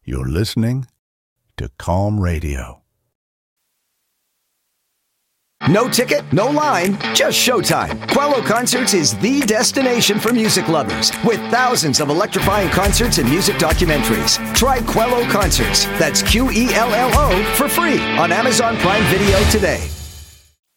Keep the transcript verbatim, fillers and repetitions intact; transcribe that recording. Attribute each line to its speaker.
Speaker 1: You're listening to Calm Radio.
Speaker 2: No ticket, no line, just showtime. Quello Concerts is the destination for music lovers with thousands of electrifying concerts and music documentaries. Try Quello Concerts, that's Q E L L O, for free on Amazon Prime Video today.